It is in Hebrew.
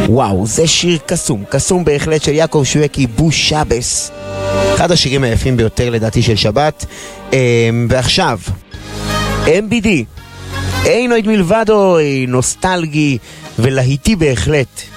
וואו, זה שיר קסום, קסום בהחלט של יעקב שווקי, בוש שבס. אחד השירים היפים ביותר לדעתי של שבת. ועכשיו, MBD, אין עוד מלבדו, נוסטלגי ולהיטי בהחלט.